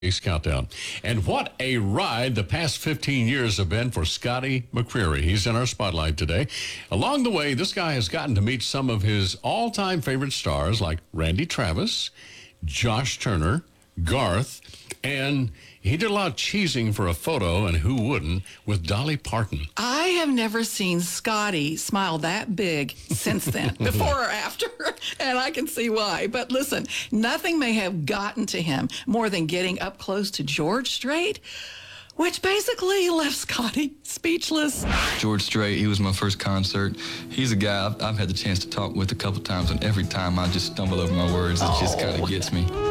Countdown. And what a ride the past 15 years have been for Scotty McCreery. He's in our spotlight today. Along the way, this guy has gotten to meet some of his all-time favorite stars like Randy Travis, Josh Turner, Garth, and he did a lot of cheesing for a photo, and who wouldn't, with Dolly Parton. I have never seen Scotty smile that big since then, before or after, and I can see why. But listen, nothing may have gotten to him more than getting up close to George Strait, which basically left Scotty speechless. George Strait, he was my first concert. He's a guy I've had the chance to talk with a couple times, and every time I just stumble over my words. It just kind of gets me.